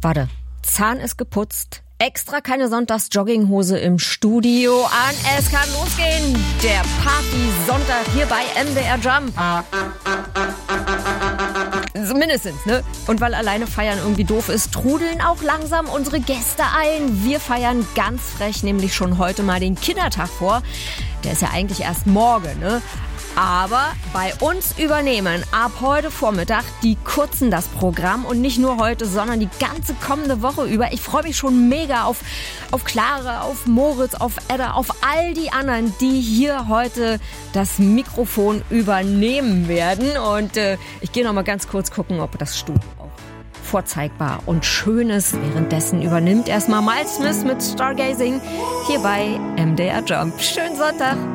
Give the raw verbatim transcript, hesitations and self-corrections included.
Warte, Zahn ist geputzt. Extra keine Sonntags-Jogginghose im Studio an. Es kann losgehen. Der Party-Sonntag hier bei M D R Jump. So mindestens, ne? Und weil alleine feiern irgendwie doof ist, trudeln auch langsam unsere Gäste ein. Wir feiern ganz frech nämlich schon heute mal den Kindertag vor. Der ist ja eigentlich erst morgen, ne? Aber bei uns übernehmen ab heute Vormittag die Kurzen das Programm und nicht nur heute, sondern die ganze kommende Woche über. Ich freue mich schon mega auf, auf Clara, auf Moritz, auf Edda, auf all die anderen, die hier heute das Mikrofon übernehmen werden. Und äh, ich gehe noch mal ganz kurz gucken, ob das Studio auch vorzeigbar und schön ist. Währenddessen übernimmt erstmal Miles Smith mit Stargazing hier bei M D R Jump. Schönen Sonntag!